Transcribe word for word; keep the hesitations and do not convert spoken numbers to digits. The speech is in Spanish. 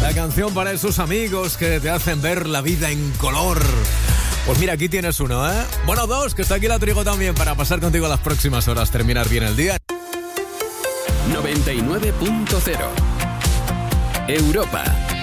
La canción para esos amigos que te hacen ver la vida en color. Pues mira, aquí tienes uno, ¿eh? Bueno, dos, que está aquí la traigo también para pasar contigo las próximas horas, terminar bien el día. noventa y nueve punto cero Europa.